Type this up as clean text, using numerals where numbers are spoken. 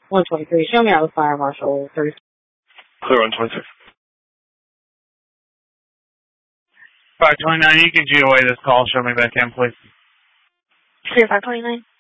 123. Show me out with Fire Marshal 30. Clear 126. 529, you can GOA this call. Show me back in, please. Clear 529.